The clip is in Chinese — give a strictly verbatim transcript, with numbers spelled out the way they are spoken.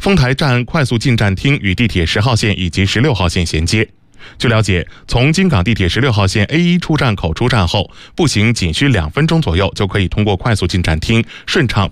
丰台站快速进站厅与地铁十号线以及十六号线衔接。据了解，从京港地铁十六号线 A 一 出站口出站后，步行仅需两分钟左右就可以通过快速进站厅顺畅